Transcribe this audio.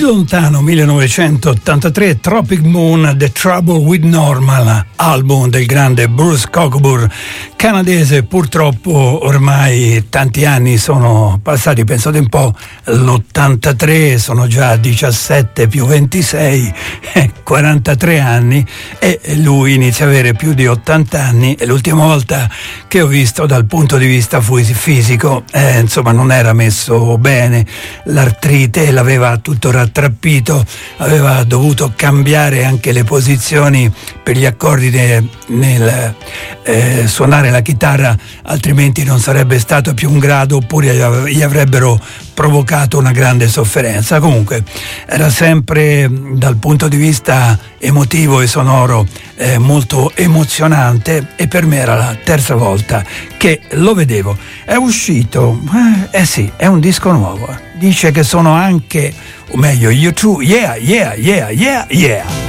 lontano 1983, Tropic Moon, The Trouble with Normal, album del grande Bruce Cockburn, canadese. Purtroppo ormai tanti anni sono passati, pensate un po', l'83, sono già 17 più 26, 43 anni, e lui inizia a avere più di 80 anni, e l'ultima volta che ho visto dal punto di vista fisico, insomma non era messo bene, l'artrite l'aveva tutto rattrappito, aveva dovuto cambiare anche le posizioni per gli accordi nel suonare la chitarra, altrimenti non sarebbe stato più in grado, oppure gli avrebbero provocato una grande sofferenza. Comunque era sempre dal punto di vista emotivo e sonoro molto emozionante, e per me era la terza volta che lo vedevo. È uscito, sì, è un disco nuovo, dice che sono anche, o meglio, U2, yeah.